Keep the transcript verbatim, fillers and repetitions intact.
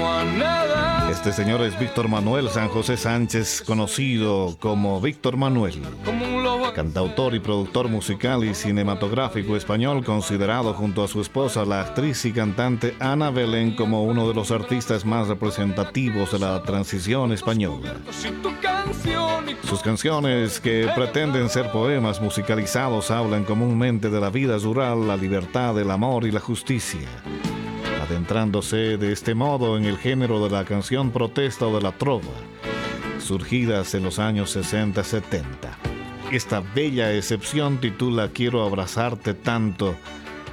Este señor es Víctor Manuel San José Sánchez, conocido como Víctor Manuel, cantautor y productor musical y cinematográfico español, considerado junto a su esposa, la actriz y cantante Ana Belén, como uno de los artistas más representativos de la transición española. Sus canciones, que pretenden ser poemas musicalizados, hablan comúnmente de la vida rural, la libertad, el amor y la justicia, adentrándose de este modo en el género de la canción protesta o de la trova, surgidas en los años sesenta setenta. Esta bella excepción titula Quiero abrazarte tanto,